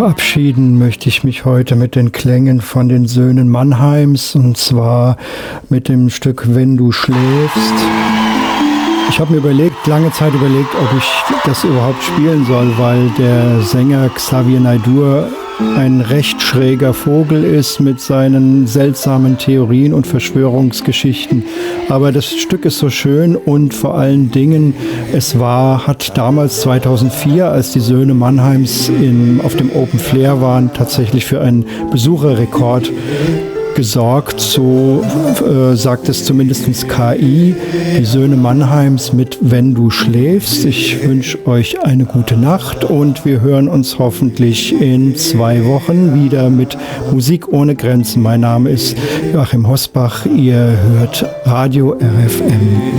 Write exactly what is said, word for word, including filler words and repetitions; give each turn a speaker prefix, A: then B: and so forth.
A: Verabschieden möchte ich mich heute mit den Klängen von den Söhnen Mannheims, und zwar mit dem Stück Wenn du schläfst. Ich habe mir überlegt, lange Zeit überlegt, ob ich das überhaupt spielen soll, weil der Sänger Xavier Naidoo ein recht schräger Vogel ist mit seinen seltsamen Theorien und Verschwörungsgeschichten. Aber das Stück ist so schön, und vor allen Dingen, es war, hat damals zweitausendvier, als die Söhne Mannheims in, auf dem Open Flair waren, tatsächlich für einen Besucherrekord gesorgt. So äh, sagt es zumindest K I, die Söhne Mannheims mit Wenn du schläfst. Ich wünsche euch eine gute Nacht, und wir hören uns hoffentlich in zwei Wochen wieder mit Musik ohne Grenzen. Mein Name ist Joachim Hosbach, ihr hört Radio R F M.